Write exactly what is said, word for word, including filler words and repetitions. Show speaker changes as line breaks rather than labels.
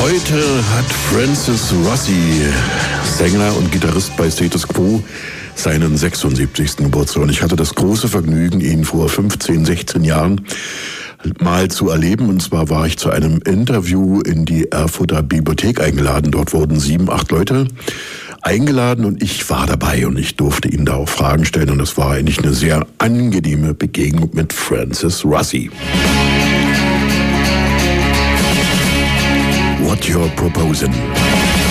Heute hat Francis Rossi, Sänger und Gitarrist bei Status Quo, seinen sechsundsiebzigsten Geburtstag. Und ich hatte das große Vergnügen, ihn vor fünfzehn, sechzehn Jahren mal zu erleben. Und zwar war ich zu einem Interview in die Erfurter Bibliothek eingeladen. Dort wurden sieben, acht Leute eingeladen und ich war dabei und ich durfte ihnen da auch Fragen stellen. Und das war eigentlich eine sehr angenehme Begegnung mit Francis Rossi. What you're proposing?